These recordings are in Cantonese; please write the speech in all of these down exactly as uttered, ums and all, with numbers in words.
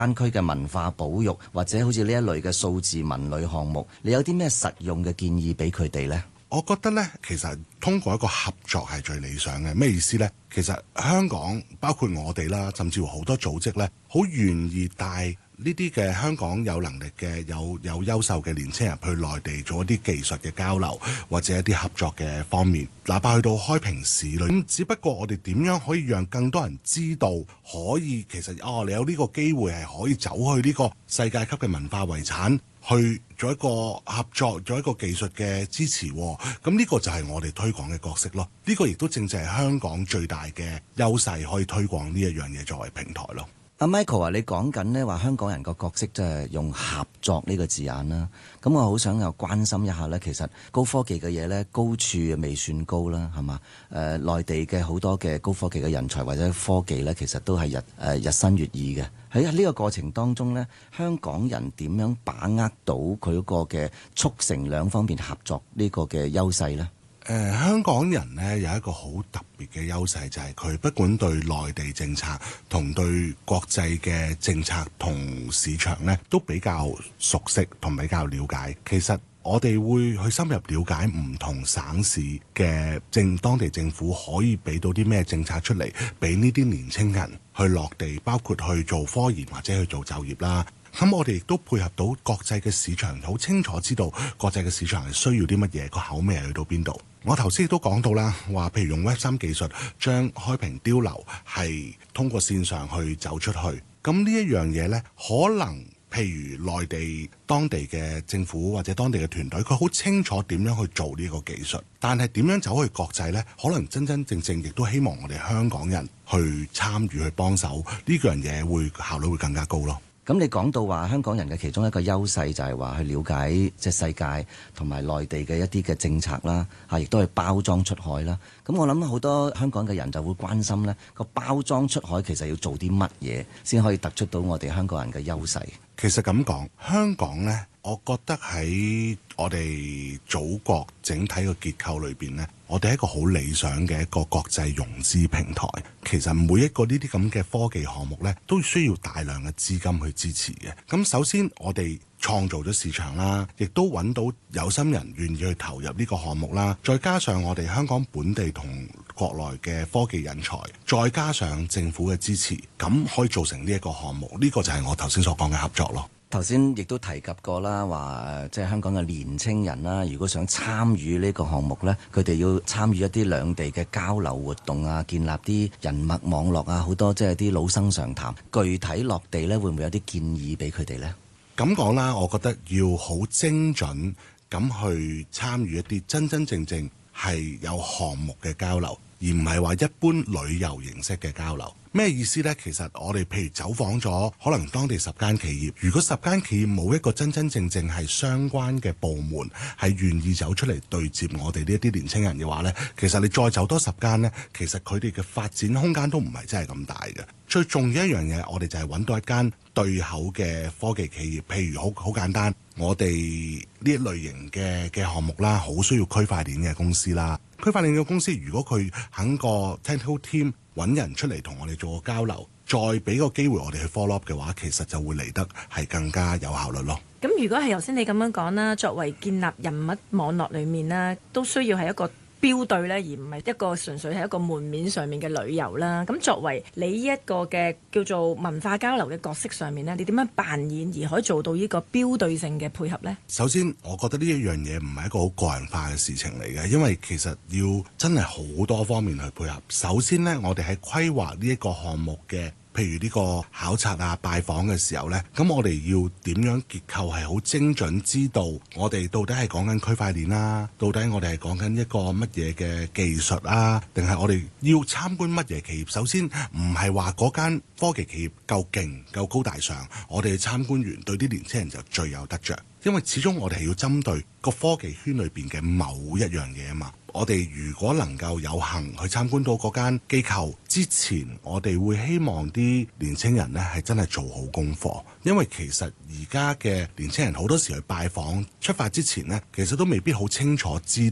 灣區嘅文化保育或者好似呢一類嘅數字文旅項目，你有啲咩實用嘅建議俾佢哋呢？ 我覺得呢，其實通過一個合作係最理想嘅。咩意思呢？其實香港包括我哋啦，甚至乎好多組織呢，好願意帶呢啲嘅香港有能力嘅、有有優秀嘅年輕人去內地做一啲技術嘅交流，或者一啲合作嘅方面。哪怕去到開平市裏，咁只不過我哋點樣可以讓更多人知道，可以其實哦，你有呢個機會係可以走去呢個世界級嘅文化遺產，去做一個合作，做一個技術嘅支持。咁呢個就係我哋推廣嘅角色咯。呢個亦都正正係香港最大嘅優勢，可以推廣呢一樣嘢作為平台咯。 阿 Michael 啊，你講緊呢話香港人個角色即係用合作呢個字眼啦。咁我好想又關心一下呢，其實高科技嘅嘢呢，高處未算高啦，係嘛？誒、呃，內地嘅好多嘅高科技嘅人才或者科技呢，其實都係日誒、呃、日新月異嘅。喺呢個過程當中呢，香港人點樣把握到佢嗰個嘅促成兩方面合作呢個嘅優勢呢？ 誒、呃、香港人呢有一個好特別嘅優勢，就係、是、佢不管對內地政策同對國際嘅政策同市場呢都比較熟悉同比較了解。其實我哋會去深入了解唔同省市嘅政當地政府可以俾到啲咩政策出嚟，俾呢啲年青人去落地，包括去做科研或者去做就業啦。咁我哋亦都配合到國際嘅市場，好清楚知道國際嘅市場係需要啲乜嘢，個口味係去到邊度。我頭先亦都講到啦，話譬如用 Web 三技術將開平碉樓係通過線上去走出去。咁呢一樣嘢呢，可能譬如內地當地嘅政府或者當地嘅團隊，佢好清楚點樣去做呢個技術，但係點樣走去國際呢？可能真真正正亦都希望我哋香港人去參與去幫手，呢樣嘢會效率會更加高咯。 咁你講到話香港人嘅其中一個優勢就係話去了解即係世界同埋內地嘅一啲嘅政策啦，嚇亦都係包裝出海啦。咁我諗好多香港嘅人就會關心呢個包裝出海其實要做啲乜嘢先可以突出到我哋香港人嘅優勢。 其實咁講，香港呢，我覺得喺我哋祖國整體嘅結構裏邊呢，我哋係一個好理想嘅一個國際融資平台。其實每一個呢啲咁嘅科技項目呢，都需要大量嘅資金去支持嘅。咁首先我哋創造咗市場啦，亦都揾到有心人願意去投入呢個項目啦。再加上我哋香港本地同國內嘅科技人才，再加上政府嘅支持，咁可以做成呢一個項目。呢個就係我頭先所講嘅合作咯。 頭先亦都提及過啦，話即係香港嘅年青人啦，如果想參與呢個項目呢，佢哋要參與一啲兩地嘅交流活動啊，建立啲人脈網絡啊，好多即係啲老生常談。具體落地呢，會唔會有啲建議俾佢哋呢？ 咁講啦，我覺得要好精準咁去參與一啲真真正正係有項目嘅交流，而唔係話一般旅遊形式嘅交流。咩意思呢？其實我哋譬如走訪咗可能當地十間企業，如果十間企業冇一個真真正正係相關嘅部門係願意走出嚟對接我哋呢一啲年青人嘅話呢，其實你再走多十間呢，其實佢哋嘅發展空間都唔係真係咁大嘅。最重要一樣嘢，我哋就係揾到一間對口嘅科技企業，譬如好好簡單，我哋呢一類型嘅嘅項目啦，好需要區塊鏈嘅公司啦。區塊鏈嘅公司，如果佢肯個 technical team 揾人出嚟同我哋做個交流，再俾個機會我哋去 follow up 嘅話，其實就會嚟得係更加有效率咯。 咁如果係頭先你咁樣講啦，作為建立人物網絡裏面啦，都需要係一個標對咧，而唔係一個純粹係一個門面上面嘅旅遊啦。咁作為你呢一個嘅叫做文化交流嘅角色上面呢，你點樣扮演而可以做到呢個標對性嘅配合呢？ 首先，我覺得呢一樣嘢唔係一個好個人化嘅事情嚟嘅，因為其實要真係好多方面去配合。首先呢，我哋喺規劃呢一個項目嘅，譬如呢個考察啊、拜訪嘅時候呢，咁我哋要點樣結構係好精準，知道我哋到底係講緊區塊鏈啦，到底我哋係講緊一個乜嘢嘅技術啊，定係我哋要參觀乜嘢企業？首先唔係話嗰間科技企業夠勁、夠高大上，我哋參觀完對啲年輕人就最有得着，因為始終我哋係要針對個科技圈裏邊嘅某一樣嘢啊嘛。我哋如果能夠有幸去參觀到嗰間機構之前，我哋會希望啲年青人呢係真係做好功課，因為其實而家嘅年青人好多時去拜訪出發之前呢，其實都未必好清楚知道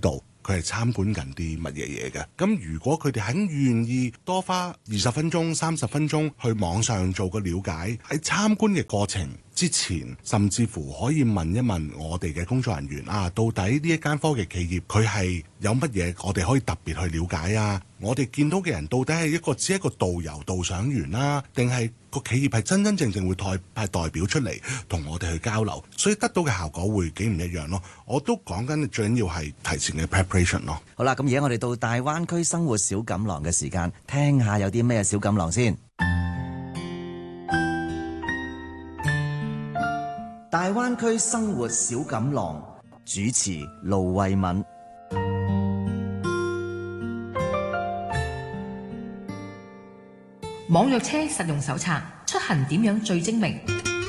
佢係參觀緊啲乜嘢嘢嘅。咁如果佢哋肯願意多花二十分鐘、三十分鐘去網上做個了解，喺參觀嘅過程之前，甚至乎可以問一問我哋嘅工作人員啊，到底呢一間科技企業佢係有乜嘢我哋可以特別去了解啊？我哋見到嘅人到底係一個只係一個導遊導賞員啦，定係個企業係真真正正會代派代表出嚟同我哋去交流，所以得到嘅效果會幾唔一樣咯。我都講緊最緊要係提前嘅 preparation 咯。 好啦，咁而家我哋到大灣區生活小錦囊嘅時間，聽下有啲咩小錦囊先。大灣區生活小錦囊，主持盧慧敏。 網約車實用手冊，出行點樣最精明？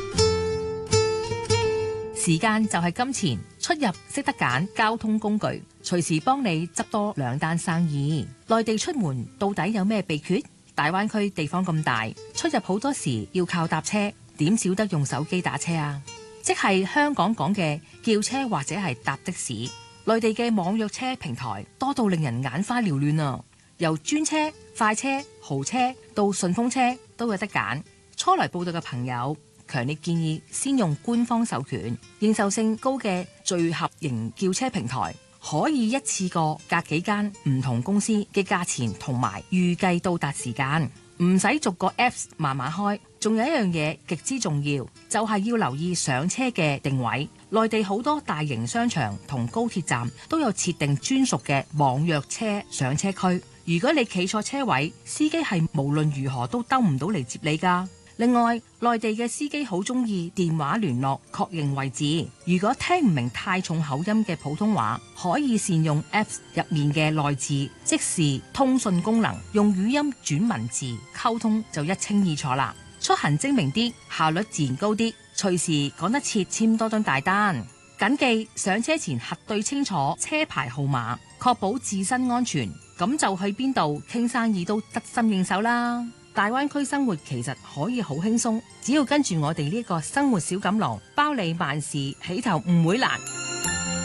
時間就係金錢，出入識得揀交通工具，隨時幫你執多兩單生意。內地出門到底有咩秘訣？大灣區地方咁大，出入好多時要靠搭車，點少得用手機打車啊？即係香港講嘅叫車或者係搭的士。內地嘅網約車平台多到令人眼花繚亂啊！由專車、快車、豪車到順風車都有得揀。初來報道嘅朋友，強烈建議先用官方授權、認受性高嘅聚合型叫車平台，可以一次過隔幾間唔同公司嘅價錢同埋預計到達時間，唔使逐個 Apps 慢慢開。仲有一樣嘢極之重要，就係要留意上車嘅定位。內地好多大型商場同高鐵站都有設定專屬嘅網約車上車區。如果你企錯車位，司機係無論如何都兜唔到嚟接你㗎。另外，內地嘅司機好中意電話聯絡確認位置。如果聽唔明太重口音嘅普通話，可以善用 Apps 入面嘅內置即時通訊功能，用語音轉文字溝通就一清二楚啦。出行精明啲，效率自然高啲，隨時趕得切簽多張大單。謹記上車前核對清楚車牌號碼，確保自身安全，咁就去邊度傾生意都得心應手啦。大灣區生活其實可以好輕鬆，只要跟住我哋呢個生活小錦囊，包你萬事起頭唔會難。